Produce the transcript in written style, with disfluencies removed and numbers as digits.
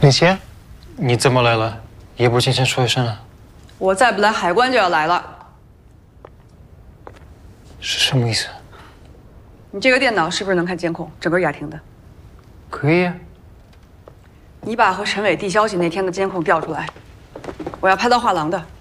林谦，你怎么来了？也不提前说一声啊？ 我再不来，海关就要来了。 是什么意思？ 你这个电脑是不是能看监控，整个雅婷的？ 可以啊。 你把和陈伟递消息那天的监控调出来，我要拍到画廊的。